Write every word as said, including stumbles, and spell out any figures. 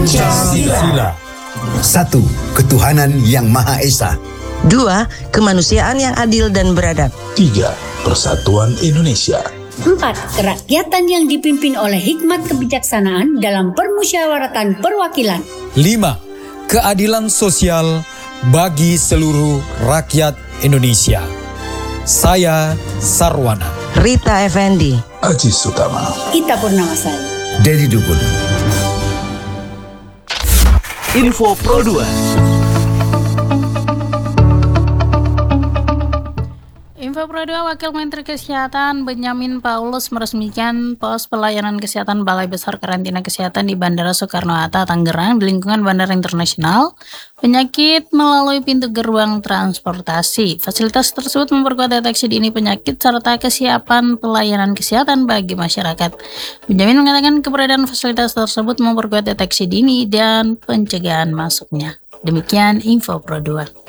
Pancasila. Satu, ketuhanan yang Maha Esa. Dua, kemanusiaan yang adil dan beradab. Tiga, persatuan Indonesia. Empat, kerakyatan yang dipimpin oleh hikmat kebijaksanaan dalam permusyawaratan perwakilan. Lima, keadilan sosial bagi seluruh rakyat Indonesia. Saya Sarwana. Rita Effendi. Aji Sutama. Ita Purnamasari. Dedi Dukun. Info Pro dua. Info Pro dua, Wakil Menteri Kesehatan Benyamin Paulus meresmikan pos pelayanan kesehatan Balai Besar Karantina Kesehatan di Bandara Soekarno-Hatta, Tangerang di lingkungan Bandara Internasional Penyakit melalui pintu gerbang transportasi. Fasilitas tersebut memperkuat deteksi dini penyakit serta kesiapan pelayanan kesehatan bagi masyarakat. Benyamin mengatakan keberadaan fasilitas tersebut memperkuat deteksi dini dan pencegahan masuknya. Demikian Info Pro dua.